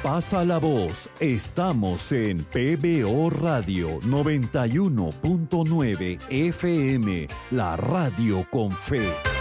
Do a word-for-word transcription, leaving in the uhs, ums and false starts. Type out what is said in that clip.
Pasa la voz, estamos en P B O Radio noventa y uno punto nueve F M, la radio con fe.